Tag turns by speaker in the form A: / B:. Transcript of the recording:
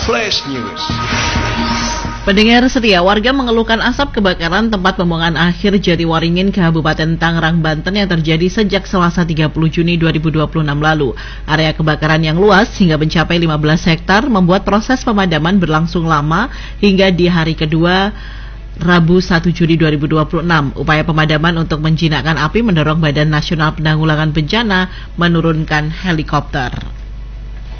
A: Flash News.
B: Pendengar setia, warga mengeluhkan asap kebakaran tempat pembuangan akhir Jatiwaringin, Kabupaten Tangerang, Banten yang terjadi sejak Selasa 30 Juni 2026 lalu. Area kebakaran yang luas hingga mencapai 15 hektar membuat proses pemadaman berlangsung lama hingga di hari kedua Rabu 1 Juli 2026. Upaya pemadaman untuk menjinakkan api mendorong Badan Nasional Penanggulangan Bencana menurunkan helikopter.